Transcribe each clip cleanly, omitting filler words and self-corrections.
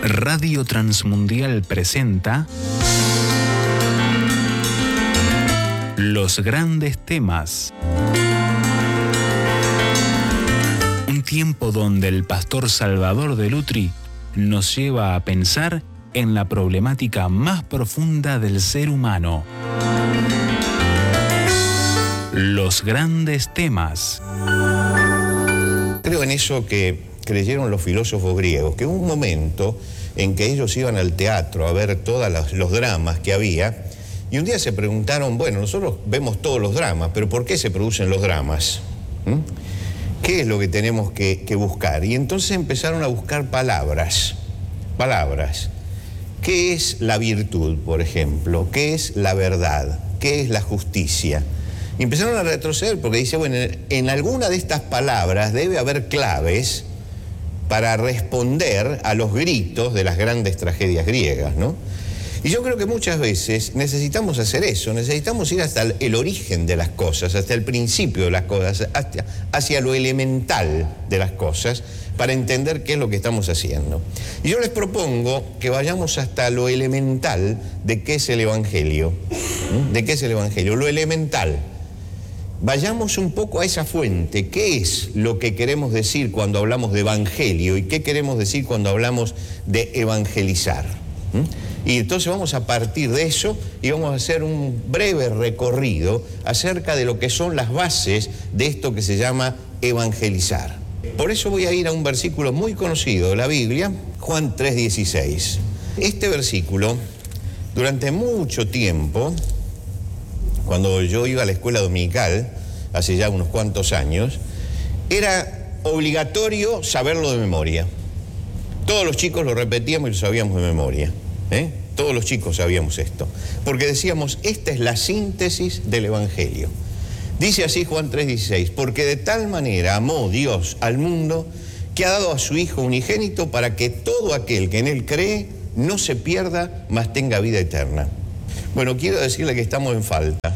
Radio Transmundial presenta Los Grandes Temas. Un tiempo donde el pastor Salvador de Lutri nos lleva a pensar en la problemática más profunda del ser humano. Los Grandes Temas. Creo en eso que creyeron los filósofos griegos, que hubo un momento en que ellos iban al teatro a ver todos los dramas que había, y un día se preguntaron, bueno, nosotros vemos todos los dramas, pero ¿por qué se producen los dramas? ¿Qué es lo que tenemos que buscar? Y entonces empezaron a buscar palabras. ¿Qué es la virtud, por ejemplo? ¿Qué es la verdad? ¿Qué es la justicia? Y empezaron a retroceder porque dice, bueno, en alguna de estas palabras debe haber claves para responder a los gritos de las grandes tragedias griegas, ¿no? Y yo creo que muchas veces necesitamos hacer eso, necesitamos ir hasta el origen de las cosas, hasta el principio de las cosas, hacia lo elemental de las cosas, para entender qué es lo que estamos haciendo. Y yo les propongo que vayamos hasta lo elemental de qué es el Evangelio. ¿De qué es el Evangelio? Lo elemental. Vayamos un poco a esa fuente. ¿Qué es lo que queremos decir cuando hablamos de evangelio? ¿Y qué queremos decir cuando hablamos de evangelizar? Y entonces vamos a partir de eso y vamos a hacer un breve recorrido acerca de lo que son las bases de esto que se llama evangelizar. Por eso voy a ir a un versículo muy conocido de la Biblia, Juan 3:16. Este versículo, durante mucho tiempo, cuando yo iba a la escuela dominical, hace ya unos cuantos años, era obligatorio saberlo de memoria. Todos los chicos lo repetíamos y lo sabíamos de memoria. Todos los chicos sabíamos esto. Porque decíamos, esta es la síntesis del Evangelio. Dice así Juan 3:16, porque de tal manera amó Dios al mundo que ha dado a su Hijo unigénito para que todo aquel que en Él cree no se pierda, mas tenga vida eterna. Bueno, quiero decirle que estamos en falta,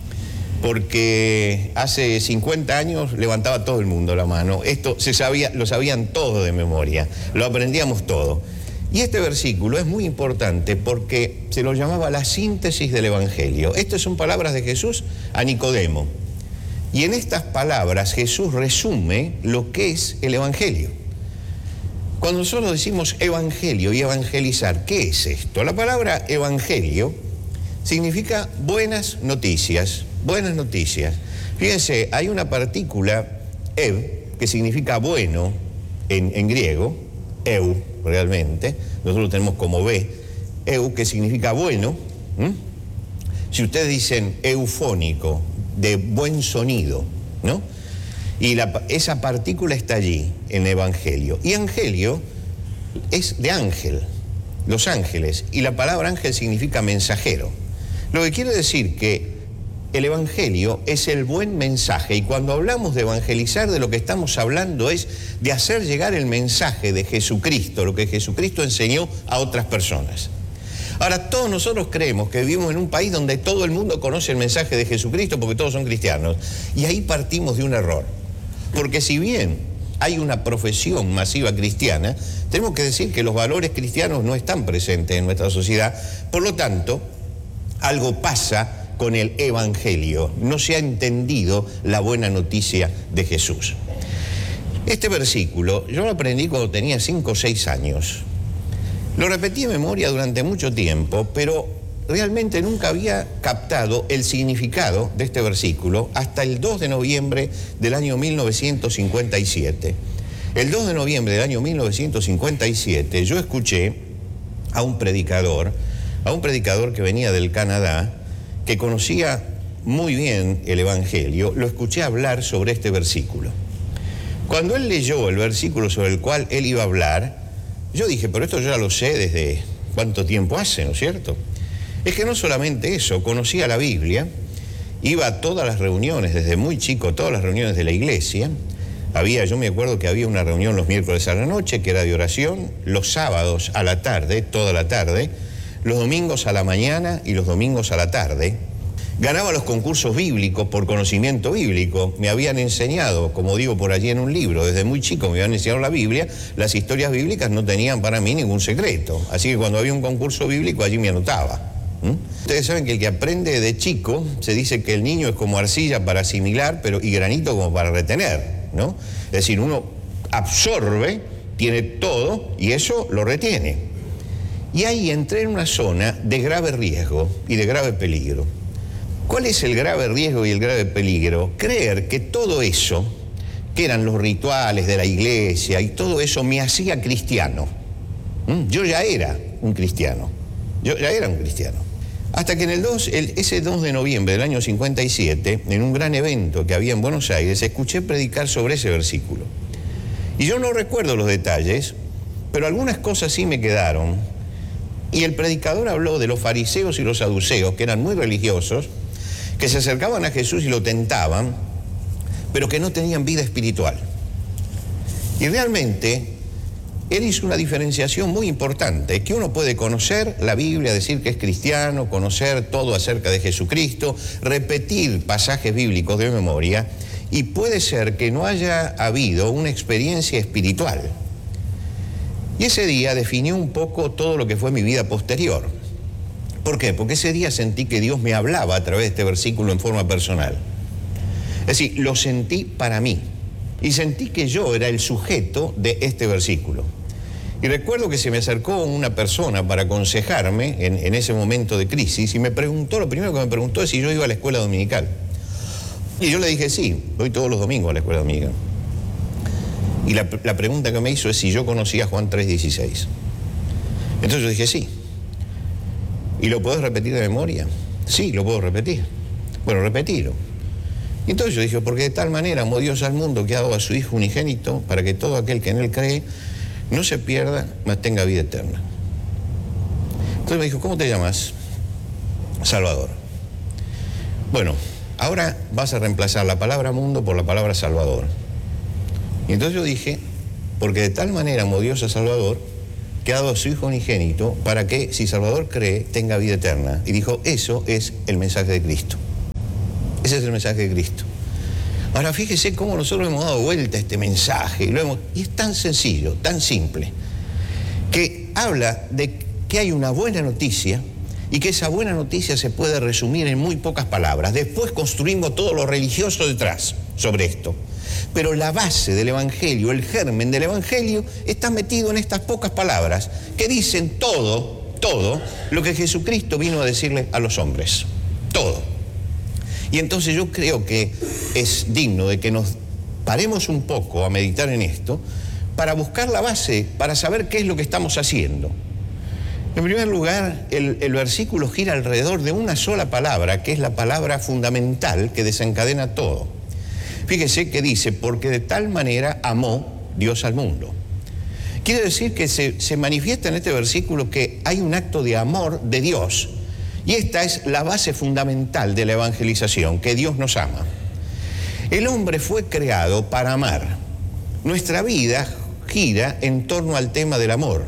porque hace 50 años levantaba todo el mundo la mano. Esto lo sabían todo de memoria, lo aprendíamos todo. Y este versículo es muy importante porque se lo llamaba la síntesis del Evangelio. Estas son palabras de Jesús a Nicodemo. Y en estas palabras Jesús resume lo que es el Evangelio. Cuando nosotros decimos Evangelio y evangelizar, ¿qué es esto? La palabra Evangelio significa buenas noticias, buenas noticias. Fíjense, hay una partícula, ev, que significa bueno en griego, eu, realmente, nosotros lo tenemos como b, eu, que significa bueno. Si ustedes dicen eufónico, de buen sonido, ¿no? Y esa partícula está allí, en Evangelio. Y angelio es de ángel, los ángeles, y la palabra ángel significa mensajero. Lo que quiere decir que el Evangelio es el buen mensaje, y cuando hablamos de evangelizar, de lo que estamos hablando es de hacer llegar el mensaje de Jesucristo, lo que Jesucristo enseñó a otras personas. Ahora, todos nosotros creemos que vivimos en un país donde todo el mundo conoce el mensaje de Jesucristo porque todos son cristianos, y ahí partimos de un error. Porque si bien hay una profesión masiva cristiana, tenemos que decir que los valores cristianos no están presentes en nuestra sociedad. Por lo tanto, algo pasa con el Evangelio. No se ha entendido la buena noticia de Jesús. Este versículo yo lo aprendí cuando tenía 5 o 6 años. Lo repetí de memoria durante mucho tiempo, pero realmente nunca había captado el significado de este versículo hasta el 2 de noviembre del año 1957. El 2 de noviembre del año 1957 yo escuché a un predicador que venía del Canadá, que conocía muy bien el Evangelio. Lo escuché hablar sobre este versículo. Cuando él leyó el versículo sobre el cual él iba a hablar, yo dije, pero esto yo ya lo sé desde cuánto tiempo hace, ¿no es cierto? Es que no solamente eso, conocía la Biblia, iba a todas las reuniones, desde muy chico, todas las reuniones de la iglesia. Yo me acuerdo que había una reunión los miércoles a la noche, que era de oración, los sábados a la tarde, toda la tarde, los domingos a la mañana y los domingos a la tarde. Ganaba los concursos bíblicos por conocimiento bíblico. Me habían enseñado, como digo por allí en un libro, desde muy chico me habían enseñado la Biblia. Las historias bíblicas no tenían para mí ningún secreto. Así que cuando había un concurso bíblico allí me anotaba. Ustedes saben que el que aprende de chico, se dice que el niño es como arcilla para asimilar, y granito como para retener, ¿no? Es decir, uno absorbe, tiene todo y eso lo retiene. Y ahí entré en una zona de grave riesgo y de grave peligro. ¿Cuál es el grave riesgo y el grave peligro? Creer que todo eso, que eran los rituales de la iglesia y todo eso, me hacía cristiano. Yo ya era un cristiano. Hasta que ese 2 de noviembre del año 57, en un gran evento que había en Buenos Aires, escuché predicar sobre ese versículo. Y yo no recuerdo los detalles, pero algunas cosas sí me quedaron. Y el predicador habló de los fariseos y los saduceos, que eran muy religiosos, que se acercaban a Jesús y lo tentaban, pero que no tenían vida espiritual. Y realmente, él hizo una diferenciación muy importante, que uno puede conocer la Biblia, decir que es cristiano, conocer todo acerca de Jesucristo, repetir pasajes bíblicos de memoria, y puede ser que no haya habido una experiencia espiritual. Y ese día definió un poco todo lo que fue mi vida posterior. ¿Por qué? Porque ese día sentí que Dios me hablaba a través de este versículo en forma personal. Es decir, lo sentí para mí. Y sentí que yo era el sujeto de este versículo. Y recuerdo que se me acercó una persona para aconsejarme en ese momento de crisis y me preguntó, lo primero que me preguntó es si yo iba a la escuela dominical. Y yo le dije, sí, voy todos los domingos a la escuela dominical. Y la pregunta que me hizo es si yo conocía Juan 3:16. Entonces yo dije, sí. ¿Y lo podés repetir de memoria? Sí, lo puedo repetir. Bueno, repetilo. Y entonces yo dije, porque de tal manera amó Dios al mundo que ha dado a su Hijo unigénito para que todo aquel que en él cree no se pierda, mas tenga vida eterna. Entonces me dijo, ¿cómo te llamas? Salvador. Bueno, ahora vas a reemplazar la palabra mundo por la palabra Salvador. Y entonces yo dije, porque de tal manera amó Dios a Salvador que ha dado a su Hijo unigénito para que, si Salvador cree, tenga vida eterna. Y dijo, eso es el mensaje de Cristo. Ese es el mensaje de Cristo. Ahora fíjese cómo nosotros hemos dado vuelta a este mensaje. Y es tan sencillo, tan simple, que habla de que hay una buena noticia y que esa buena noticia se puede resumir en muy pocas palabras. Después construimos todo lo religioso detrás sobre esto. Pero la base del Evangelio, el germen del Evangelio, está metido en estas pocas palabras que dicen todo lo que Jesucristo vino a decirle a los hombres. Todo. Y entonces yo creo que es digno de que nos paremos un poco a meditar en esto para buscar la base, para saber qué es lo que estamos haciendo. En primer lugar, el versículo gira alrededor de una sola palabra, que es la palabra fundamental que desencadena todo. Fíjese que dice, porque de tal manera amó Dios al mundo. Quiere decir que se manifiesta en este versículo que hay un acto de amor de Dios. Y esta es la base fundamental de la evangelización, que Dios nos ama. El hombre fue creado para amar. Nuestra vida gira en torno al tema del amor.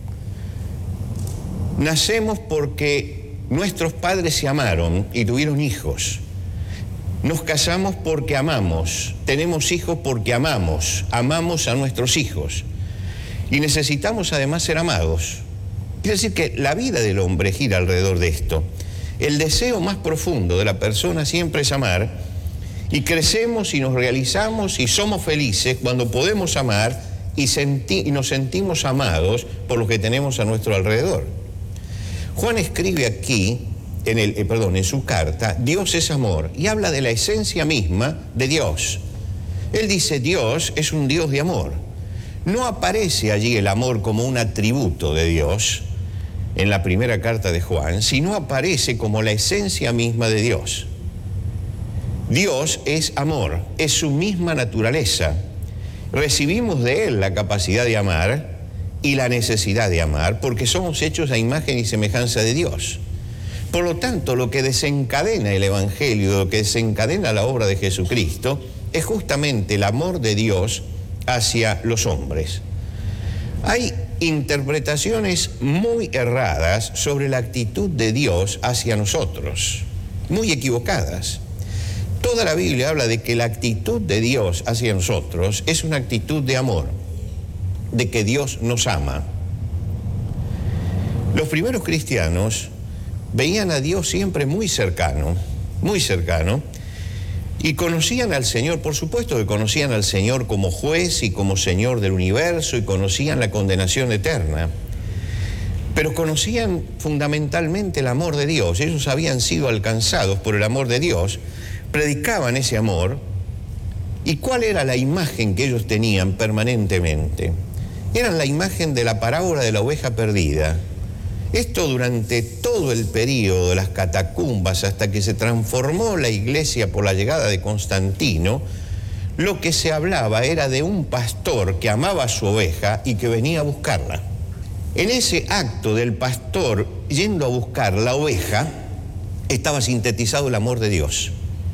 Nacemos porque nuestros padres se amaron y tuvieron hijos. Nos casamos porque amamos, tenemos hijos porque amamos a nuestros hijos. Y necesitamos además ser amados. Quiere decir que la vida del hombre gira alrededor de esto. El deseo más profundo de la persona siempre es amar, y crecemos y nos realizamos y somos felices cuando podemos amar y nos sentimos amados por lo que tenemos a nuestro alrededor. Juan escribe aquí, en su carta, Dios es amor, y habla de la esencia misma de Dios. Él dice, Dios es un Dios de amor. No aparece allí el amor como un atributo de Dios en la primera carta de Juan, sino aparece como la esencia misma de Dios. Dios es amor, es su misma naturaleza. Recibimos de Él la capacidad de amar y la necesidad de amar, porque somos hechos a imagen y semejanza de Dios. Por lo tanto, lo que desencadena el Evangelio, lo que desencadena la obra de Jesucristo, es justamente el amor de Dios hacia los hombres. Hay interpretaciones muy erradas sobre la actitud de Dios hacia nosotros. muy equivocadas. Toda la Biblia habla de que la actitud de Dios hacia nosotros es una actitud de amor, de que Dios nos ama. Los primeros cristianos veían a Dios siempre muy cercano, y conocían al Señor, por supuesto que conocían al Señor como juez y como Señor del universo, y conocían la condenación eterna, pero conocían fundamentalmente el amor de Dios. Ellos habían sido alcanzados por el amor de Dios, predicaban ese amor. ¿Y cuál era la imagen que ellos tenían permanentemente? Era la imagen de la parábola de la oveja perdida. Esto durante todo el período de las catacumbas, hasta que se transformó la iglesia por la llegada de Constantino, lo que se hablaba era de un pastor que amaba a su oveja y que venía a buscarla. En ese acto del pastor yendo a buscar la oveja, estaba sintetizado el amor de Dios.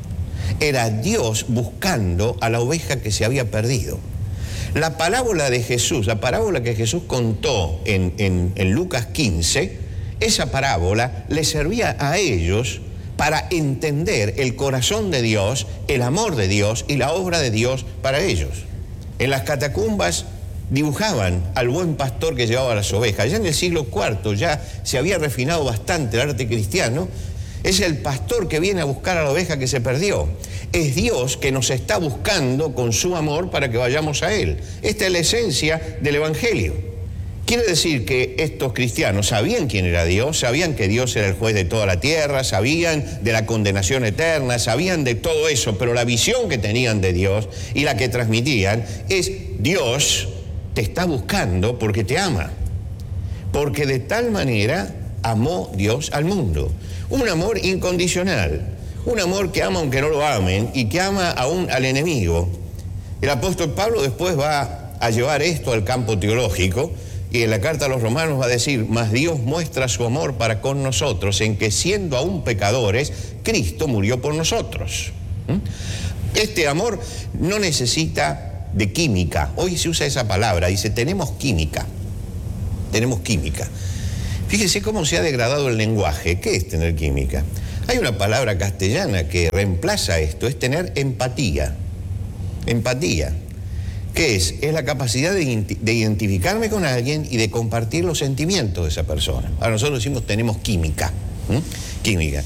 Era Dios buscando a la oveja que se había perdido. La parábola de Jesús, la parábola que Jesús contó en Lucas 15, esa parábola les servía a ellos para entender el corazón de Dios, el amor de Dios y la obra de Dios para ellos. En las catacumbas dibujaban al buen pastor que llevaba las ovejas. Ya en el siglo IV ya se había refinado bastante el arte cristiano. Es el pastor que viene a buscar a la oveja que se perdió. Es Dios que nos está buscando con su amor para que vayamos a Él. Esta es la esencia del Evangelio. Quiere decir que estos cristianos sabían quién era Dios, sabían que Dios era el juez de toda la tierra, sabían de la condenación eterna, sabían de todo eso, pero la visión que tenían de Dios y la que transmitían es: Dios te está buscando porque te ama. Porque de tal manera amó Dios al mundo. Un amor incondicional, un amor que ama aunque no lo amen y que ama aún al enemigo. El apóstol Pablo después va a llevar esto al campo teológico y en la carta a los Romanos va a decir: mas Dios muestra su amor para con nosotros en que siendo aún pecadores, Cristo murió por nosotros. Este amor no necesita de química. Hoy se usa esa palabra, dice tenemos química. Tenemos química. Fíjese cómo se ha degradado el lenguaje. ¿Qué es tener química? Hay una palabra castellana que reemplaza esto, es tener empatía. Empatía. ¿Qué es? Es la capacidad de identificarme con alguien y de compartir los sentimientos de esa persona. Ahora nosotros decimos tenemos química. Química.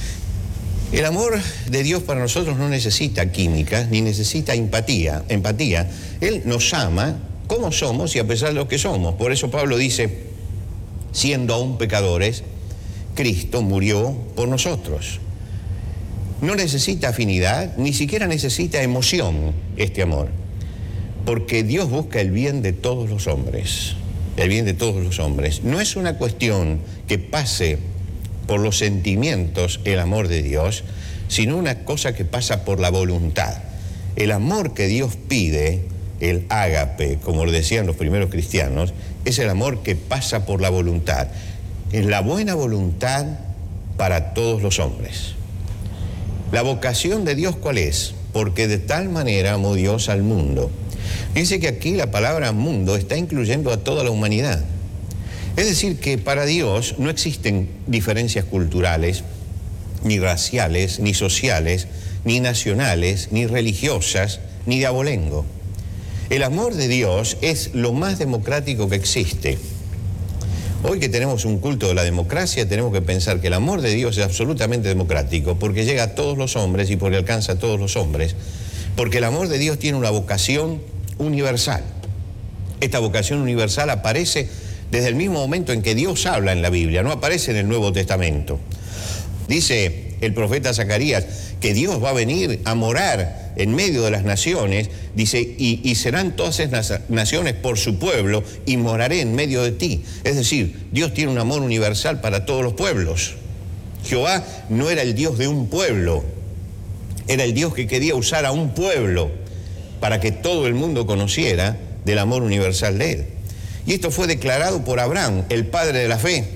El amor de Dios para nosotros no necesita química, ni necesita empatía. Él nos ama como somos y a pesar de lo que somos. Por eso Pablo dice: siendo aún pecadores, Cristo murió por nosotros. No necesita afinidad, ni siquiera necesita emoción este amor, porque Dios busca el bien de todos los hombres, el bien de todos los hombres. No es una cuestión que pase por los sentimientos el amor de Dios, sino una cosa que pasa por la voluntad. El amor que Dios pide, el ágape, como lo decían los primeros cristianos, es el amor que pasa por la voluntad. Es la buena voluntad para todos los hombres. La vocación de Dios, ¿cuál es? Porque de tal manera amó Dios al mundo. Dice que aquí la palabra mundo está incluyendo a toda la humanidad. Es decir, que para Dios no existen diferencias culturales, ni raciales, ni sociales, ni nacionales, ni religiosas, ni de abolengo. El amor de Dios es lo más democrático que existe. Hoy que tenemos un culto de la democracia, tenemos que pensar que el amor de Dios es absolutamente democrático, porque llega a todos los hombres y porque alcanza a todos los hombres, porque el amor de Dios tiene una vocación universal. Esta vocación universal aparece desde el mismo momento en que Dios habla en la Biblia, no aparece en el Nuevo Testamento. Dice el profeta Zacarías que Dios va a venir a morar en medio de las naciones, dice, y serán todas esas naciones por su pueblo, y moraré en medio de ti. Es decir, Dios tiene un amor universal para todos los pueblos. Jehová no era el Dios de un pueblo, era el Dios que quería usar a un pueblo para que todo el mundo conociera del amor universal de Él. Y esto fue declarado por Abraham, el padre de la fe.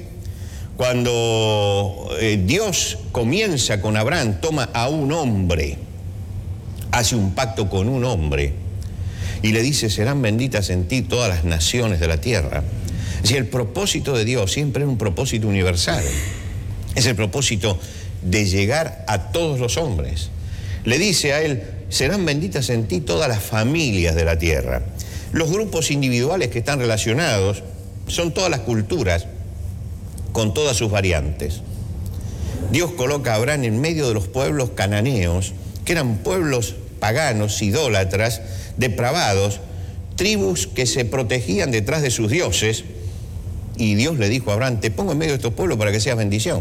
Cuando Dios comienza con Abraham, toma a un hombre, hace un pacto con un hombre y le dice: serán benditas en ti todas las naciones de la tierra. Es decir, el propósito de Dios siempre es un propósito universal. Es el propósito de llegar a todos los hombres. Le dice a él, serán benditas en ti todas las familias de la tierra. Los grupos individuales que están relacionados son todas las culturas, con todas sus variantes. Dios coloca a Abraham en medio de los pueblos cananeos, que eran pueblos paganos, idólatras, depravados, tribus que se protegían detrás de sus dioses, y Dios le dijo a Abraham, te pongo en medio de estos pueblos para que seas bendición.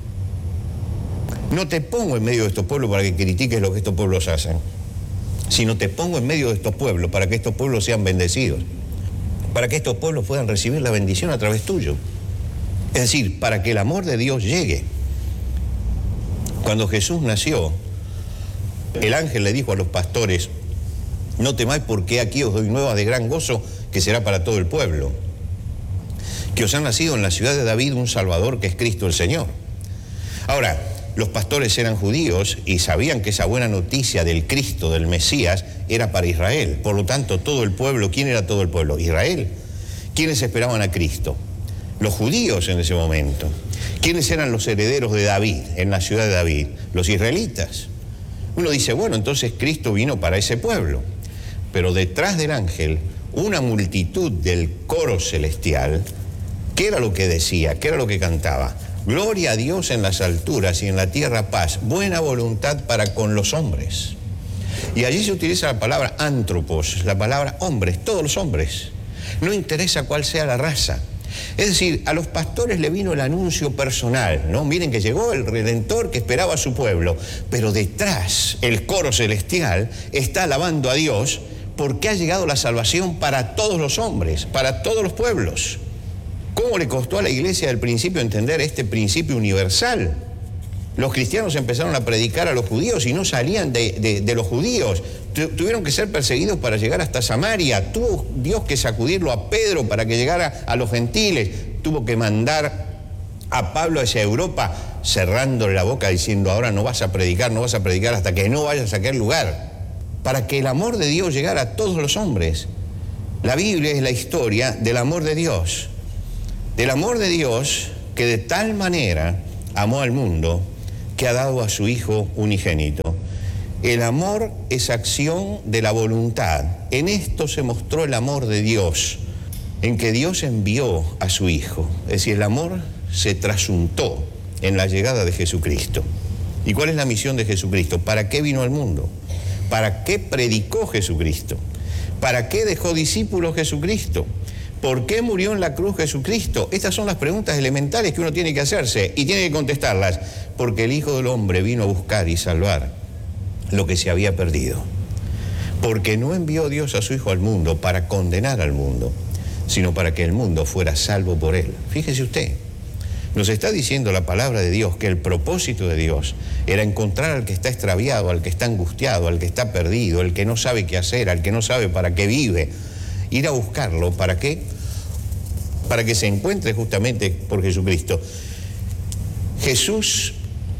No te pongo en medio de estos pueblos para que critiques lo que estos pueblos hacen, sino te pongo en medio de estos pueblos para que estos pueblos sean bendecidos, para que estos pueblos puedan recibir la bendición a través tuyo. Es decir, para que el amor de Dios llegue. Cuando Jesús nació, el ángel le dijo a los pastores, no temáis porque aquí os doy nuevas de gran gozo que será para todo el pueblo, que os ha nacido en la ciudad de David un Salvador que es Cristo el Señor. Ahora, los pastores eran judíos y sabían que esa buena noticia del Cristo, del Mesías, era para Israel. Por lo tanto, todo el pueblo, ¿quién era todo el pueblo? Israel. ¿Quiénes esperaban a Cristo? Los judíos en ese momento. ¿Quiénes eran los herederos de David, en la ciudad de David? Los israelitas. Uno dice, bueno, entonces Cristo vino para ese pueblo. Pero detrás del ángel, una multitud del coro celestial, ¿qué era lo que decía? ¿Qué era lo que cantaba? Gloria a Dios en las alturas y en la tierra paz, buena voluntad para con los hombres. Y allí se utiliza la palabra antropos, la palabra hombres, todos los hombres. No interesa cuál sea la raza. Es decir, a los pastores le vino el anuncio personal, ¿no? Miren que llegó el Redentor que esperaba a su pueblo, pero detrás el coro celestial está alabando a Dios porque ha llegado la salvación para todos los hombres, para todos los pueblos. ¿Cómo le costó a la iglesia del principio entender este principio universal? Los cristianos empezaron a predicar a los judíos y no salían de los judíos. Tuvieron que ser perseguidos para llegar hasta Samaria. Tuvo Dios que sacudirlo a Pedro para que llegara a los gentiles. Tuvo que mandar a Pablo hacia Europa, cerrándole la boca diciendo, ahora no vas a predicar hasta que no vayas a aquel lugar. Para que el amor de Dios llegara a todos los hombres. La Biblia es la historia del amor de Dios. Del amor de Dios que de tal manera amó al mundo que ha dado a su Hijo unigénito. El amor es acción de la voluntad. En esto se mostró el amor de Dios, en que Dios envió a su Hijo. Es decir, el amor se trasuntó en la llegada de Jesucristo. ¿Y cuál es la misión de Jesucristo? ¿Para qué vino al mundo? ¿Para qué predicó Jesucristo? ¿Para qué dejó discípulos Jesucristo? ¿Por qué murió en la cruz Jesucristo? Estas son las preguntas elementales que uno tiene que hacerse y tiene que contestarlas, porque el Hijo del Hombre vino a buscar y salvar lo que se había perdido. Porque no envió Dios a su Hijo al mundo para condenar al mundo, sino para que el mundo fuera salvo por él. Fíjese usted, nos está diciendo la palabra de Dios que el propósito de Dios era encontrar al que está extraviado, al que está angustiado, al que está perdido, al que no sabe qué hacer, al que no sabe para qué vive. Ir a buscarlo, ¿para qué? Para que se encuentre justamente por Jesucristo. Jesús,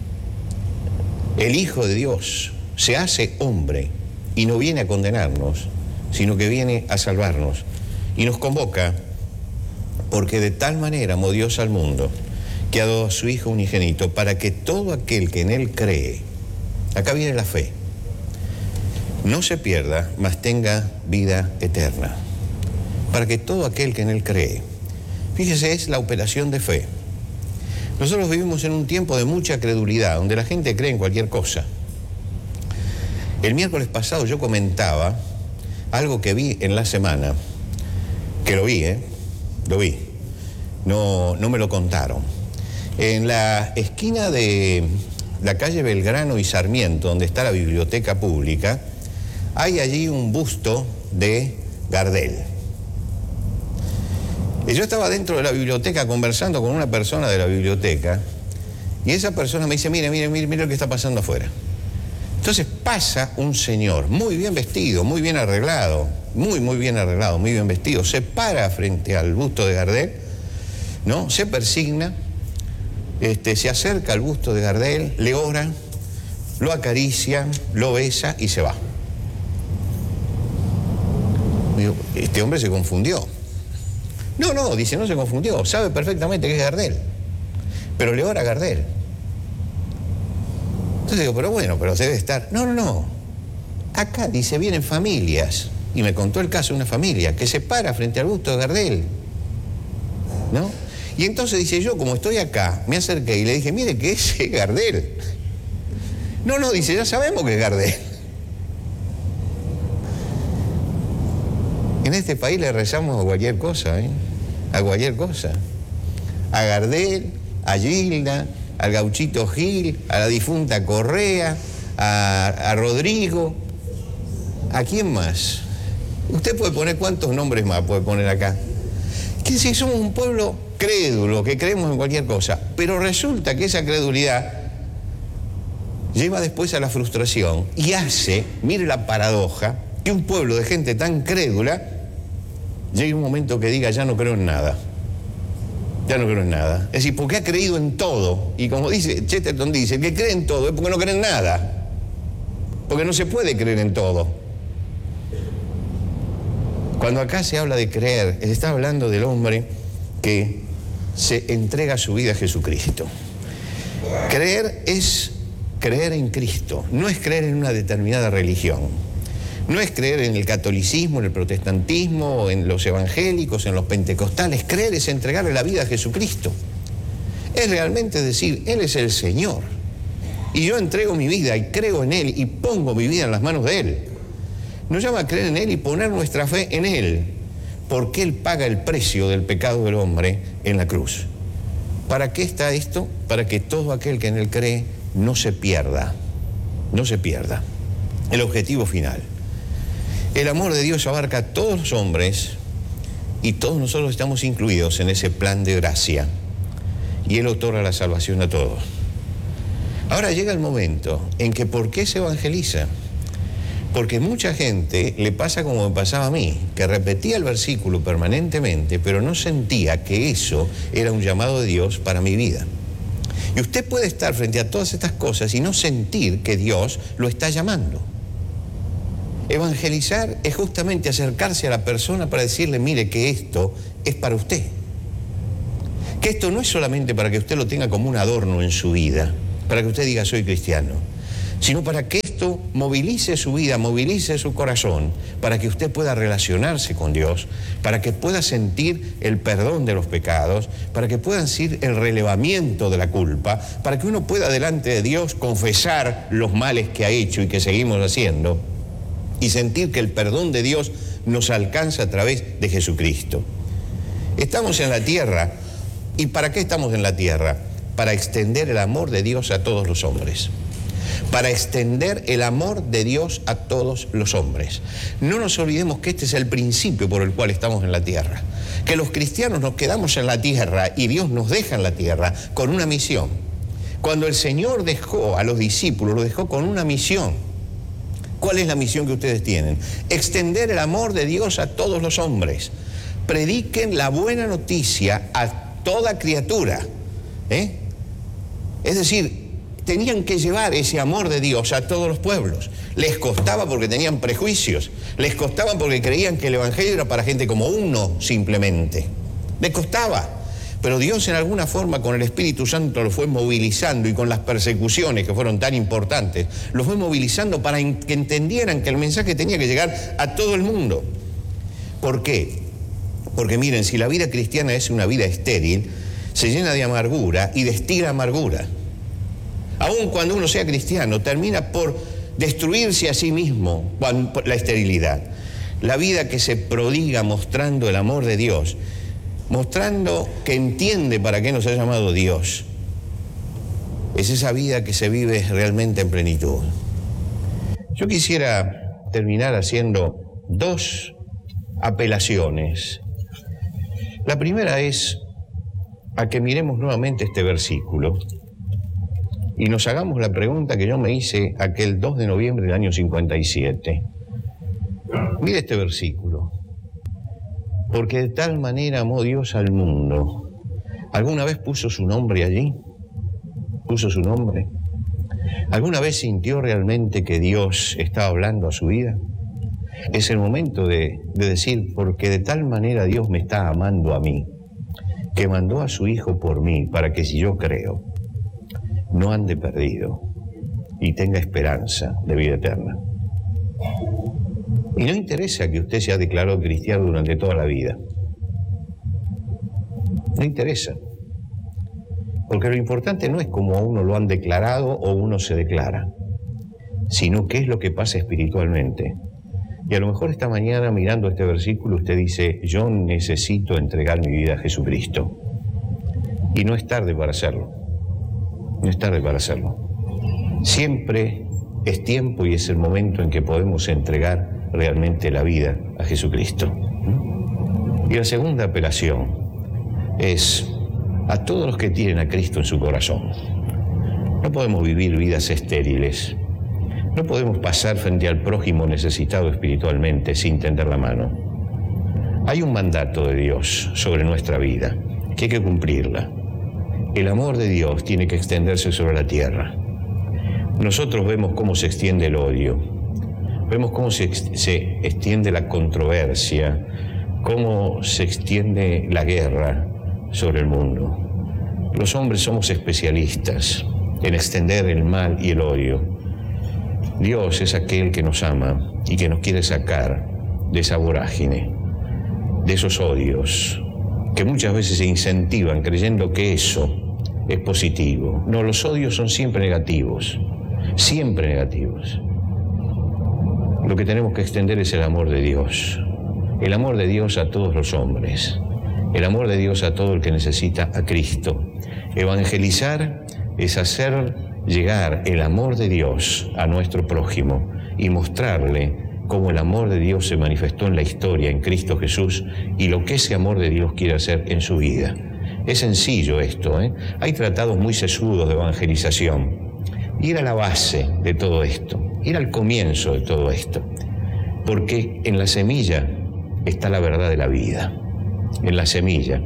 el Hijo de Dios, se hace hombre y no viene a condenarnos, sino que viene a salvarnos. Y nos convoca porque de tal manera amó Dios al mundo que ha dado a su Hijo unigénito para que todo aquel que en Él cree, acá viene la fe, no se pierda, mas tenga vida eterna. Para que todo aquel que en Él cree. Fíjese, es la operación de fe. Nosotros vivimos en un tiempo de mucha credulidad, donde la gente cree en cualquier cosa. El miércoles pasado yo comentaba algo que vi en la semana, que lo vi, no me lo contaron. En la esquina de la calle Belgrano y Sarmiento, donde está la biblioteca pública, hay allí un busto de Gardel. Y yo estaba dentro de la biblioteca conversando con una persona de la biblioteca y esa persona me dice, mire lo que está pasando afuera. Entonces pasa un señor muy bien vestido, muy bien arreglado, muy bien arreglado, muy bien vestido, se para frente al busto de Gardel, ¿no? Se persigna, se acerca al busto de Gardel, le ora, lo acaricia, lo besa y se va. Digo, este hombre se confundió. No, dice, no se confundió, sabe perfectamente que es Gardel, pero le ora a Gardel. Entonces digo, pero bueno, pero debe estar. No. Acá dice, vienen familias. Y me contó el caso de una familia que se para frente al busto de Gardel, ¿no? Y entonces dice, yo como estoy acá, me acerqué y le dije, mire que ese es Gardel. No, dice, ya sabemos que es Gardel. En este país le rezamos a cualquier cosa, ¿eh? A cualquier cosa. A Gardel, a Gilda, al gauchito Gil, a la difunta Correa, a Rodrigo. ¿A quién más? Usted puede poner cuántos nombres más puede poner acá. Que si somos un pueblo crédulo, que creemos en cualquier cosa, pero resulta que esa credulidad lleva después a la frustración y hace, mire la paradoja, que un pueblo de gente tan crédula llegue un momento que diga, ya no creo en nada. Ya no creo en nada. Es decir, porque ha creído en todo. Y como dice Chesterton, dice, el que cree en todo es porque no cree en nada. Porque no se puede creer en todo. Cuando acá se habla de creer, se está hablando del hombre que se entrega su vida a Jesucristo. Creer es creer en Cristo, no es creer en una determinada religión. No es creer en el catolicismo, en el protestantismo, en los evangélicos, en los pentecostales. Creer es entregarle la vida a Jesucristo. Es realmente decir, Él es el Señor. Y yo entrego mi vida y creo en Él y pongo mi vida en las manos de Él. Nos llama a creer en Él y poner nuestra fe en Él, porque Él paga el precio del pecado del hombre en la cruz. ¿Para qué está esto? Para que todo aquel que en Él cree no se pierda. No se pierda. El objetivo final. El amor de Dios abarca a todos los hombres y todos nosotros estamos incluidos en ese plan de gracia. Y Él otorga la salvación a todos. Ahora llega el momento en que ¿por qué se evangeliza? Porque mucha gente le pasa como me pasaba a mí, que repetía el versículo permanentemente, pero no sentía que eso era un llamado de Dios para mi vida. Y usted puede estar frente a todas estas cosas y no sentir que Dios lo está llamando. Evangelizar es justamente acercarse a la persona para decirle, mire que esto es para usted. Que esto no es solamente para que usted lo tenga como un adorno en su vida, para que usted diga soy cristiano, sino para que esto movilice su vida, movilice su corazón, para que usted pueda relacionarse con Dios, para que pueda sentir el perdón de los pecados, para que pueda sentir el relevamiento de la culpa, para que uno pueda delante de Dios confesar los males que ha hecho y que seguimos haciendo, y sentir que el perdón de Dios nos alcanza a través de Jesucristo. Estamos en la tierra, ¿y para qué estamos en la tierra? Para extender el amor de Dios a todos los hombres. Para extender el amor de Dios a todos los hombres. No nos olvidemos que este es el principio por el cual estamos en la tierra. Que los cristianos nos quedamos en la tierra y Dios nos deja en la tierra con una misión. Cuando el Señor dejó a los discípulos, los dejó con una misión. ¿Cuál es la misión que ustedes tienen? Extender el amor de Dios a todos los hombres. Prediquen la buena noticia a toda criatura. Es decir, tenían que llevar ese amor de Dios a todos los pueblos. Les costaba porque tenían prejuicios. Les costaba porque creían que el evangelio era para gente como uno simplemente. Les costaba. Pero Dios en alguna forma con el Espíritu Santo lo fue movilizando y con las persecuciones que fueron tan importantes, lo fue movilizando para que entendieran que el mensaje tenía que llegar a todo el mundo. ¿Por qué? Porque miren, si la vida cristiana es una vida estéril, se llena de amargura y destila amargura. Aun cuando uno sea cristiano, termina por destruirse a sí mismo por la esterilidad. La vida que se prodiga mostrando el amor de Dios, mostrando que entiende para qué nos ha llamado Dios, es esa vida que se vive realmente en plenitud. Yo quisiera terminar haciendo dos apelaciones. La primera es a que miremos nuevamente este versículo y nos hagamos la pregunta que yo me hice aquel 2 de noviembre del año 57. Mire este versículo. Porque de tal manera amó Dios al mundo. ¿Alguna vez puso su nombre allí? ¿Puso su nombre? ¿Alguna vez sintió realmente que Dios estaba hablando a su vida? Es el momento de decir, porque de tal manera Dios me está amando a mí, que mandó a su Hijo por mí, para que si yo creo, no ande perdido y tenga esperanza de vida eterna. Y no interesa que usted se haya declarado cristiano durante toda la vida. No interesa. Porque lo importante no es cómo a uno lo han declarado o uno se declara, sino qué es lo que pasa espiritualmente. Y a lo mejor esta mañana, mirando este versículo, usted dice, yo necesito entregar mi vida a Jesucristo. Y no es tarde para hacerlo. No es tarde para hacerlo. Siempre es tiempo y es el momento en que podemos entregar realmente la vida a Jesucristo. Y la segunda apelación es a todos los que tienen a Cristo en su corazón. No podemos vivir vidas estériles. No podemos pasar frente al prójimo necesitado espiritualmente sin tender la mano. Hay un mandato de Dios sobre nuestra vida, que hay que cumplirla. El amor de Dios tiene que extenderse sobre la tierra. Nosotros vemos cómo se extiende el odio, vemos cómo se extiende la controversia, cómo se extiende la guerra sobre el mundo. Los hombres somos especialistas en extender el mal y el odio. Dios es aquel que nos ama y que nos quiere sacar de esa vorágine, de esos odios que muchas veces se incentivan creyendo que eso es positivo. No, los odios son siempre negativos, siempre negativos. Lo que tenemos que extender es el amor de Dios a todos los hombres, el amor de Dios a todo el que necesita a Cristo. Evangelizar es hacer llegar el amor de Dios a nuestro prójimo y mostrarle cómo el amor de Dios se manifestó en la historia en Cristo Jesús y lo que ese amor de Dios quiere hacer en su vida. Es sencillo esto, ¿eh? Hay tratados muy sesudos de evangelización. Ir a la base de todo esto, ir al comienzo de todo esto, porque en la semilla está la verdad de la vida. En la semilla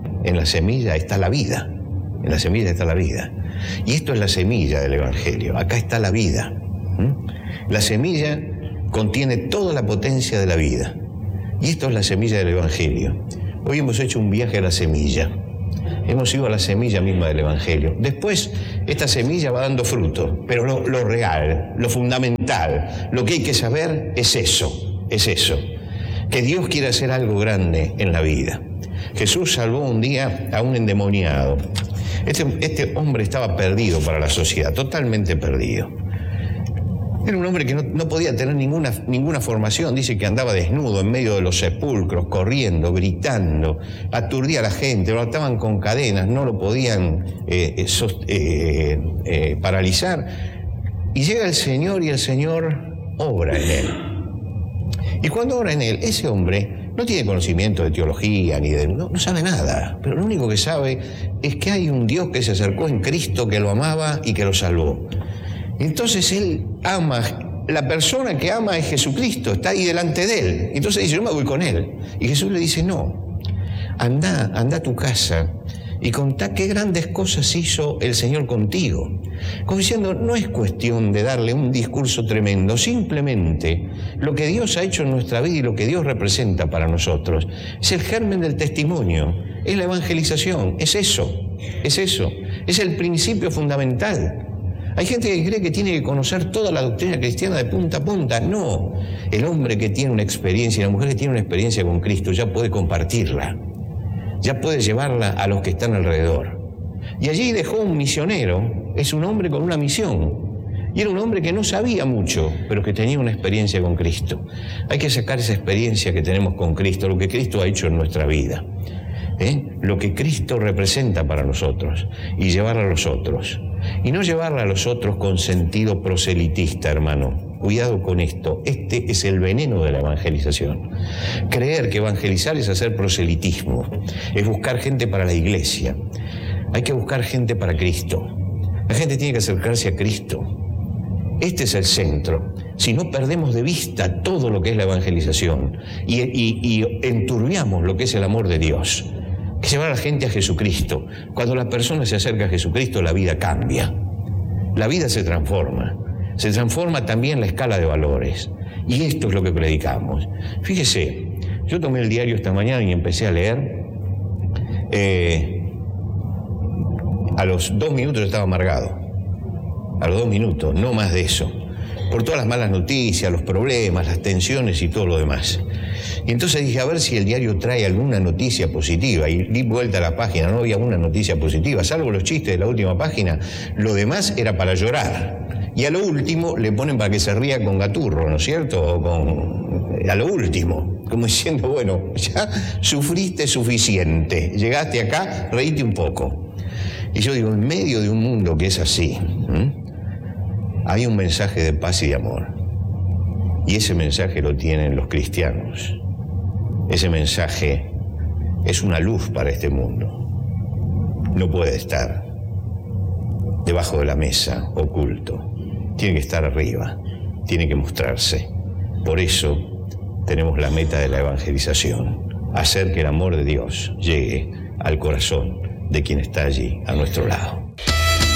está la vida. En la semilla está la vida. Y esto es la semilla del Evangelio. Acá está la vida. La semilla contiene toda la potencia de la vida. Y esto es la semilla del Evangelio. Hoy hemos hecho un viaje a la semilla. Hemos ido a la semilla misma del Evangelio. Después, esta semilla va dando fruto. Pero lo real, lo fundamental, lo que hay que saber es eso. Que Dios quiere hacer algo grande en la vida. Jesús salvó un día a un endemoniado. Este hombre estaba perdido para la sociedad, totalmente perdido. Era un hombre que no podía tener ninguna formación. Dice que andaba desnudo en medio de los sepulcros, corriendo, gritando, aturdía a la gente, lo ataban con cadenas, no lo podían paralizar. Y llega el Señor y el Señor obra en él. Y cuando obra en él, ese hombre no tiene conocimiento de teología, no sabe nada, pero lo único que sabe es que hay un Dios que se acercó en Cristo, que lo amaba y que lo salvó. Entonces él ama, la persona que ama es Jesucristo, está ahí delante de él. Entonces dice, yo me voy con él. Y Jesús le dice, no, anda a tu casa y contá qué grandes cosas hizo el Señor contigo. Como diciendo, no es cuestión de darle un discurso tremendo, simplemente lo que Dios ha hecho en nuestra vida y lo que Dios representa para nosotros. Es el germen del testimonio, es la evangelización, es eso, es el principio fundamental. Hay gente que cree que tiene que conocer toda la doctrina cristiana de punta a punta. No, el hombre que tiene una experiencia y la mujer que tiene una experiencia con Cristo ya puede compartirla, ya puede llevarla a los que están alrededor. Y allí dejó un misionero, es un hombre con una misión. Y era un hombre que no sabía mucho, pero que tenía una experiencia con Cristo. Hay que sacar esa experiencia que tenemos con Cristo, lo que Cristo ha hecho en nuestra vida, lo que Cristo representa para nosotros, y llevarla a los otros. Y no llevarla a los otros con sentido proselitista, hermano. Cuidado con esto. Este es el veneno de la evangelización. Creer que evangelizar es hacer proselitismo, es buscar gente para la iglesia. Hay que buscar gente para Cristo. La gente tiene que acercarse a Cristo. Este es el centro. Si no, perdemos de vista todo lo que es la evangelización y enturbiamos lo que es el amor de Dios. Que llevar a la gente a Jesucristo. Cuando la persona se acerca a Jesucristo, la vida cambia. La vida se transforma. Se transforma también la escala de valores. Y esto es lo que predicamos. Fíjese, yo tomé el diario esta mañana y empecé a leer. A los 2 minutos estaba amargado. a los 2 minutos, no más de eso. Por todas las malas noticias, los problemas, las tensiones y todo lo demás. Y entonces dije, a ver si el diario trae alguna noticia positiva. Y di vuelta a la página, no había una noticia positiva, salvo los chistes de la última página. Lo demás era para llorar. Y a lo último le ponen para que se ría con Gaturro, ¿no es cierto? A lo último, como diciendo, bueno, ya sufriste suficiente. Llegaste acá, reíte un poco. Y yo digo, en medio de un mundo que es así, hay un mensaje de paz y de amor. Y ese mensaje lo tienen los cristianos. Ese mensaje es una luz para este mundo. No puede estar debajo de la mesa, oculto. Tiene que estar arriba, tiene que mostrarse. Por eso tenemos la meta de la evangelización, hacer que el amor de Dios llegue al corazón de quien está allí, a nuestro lado.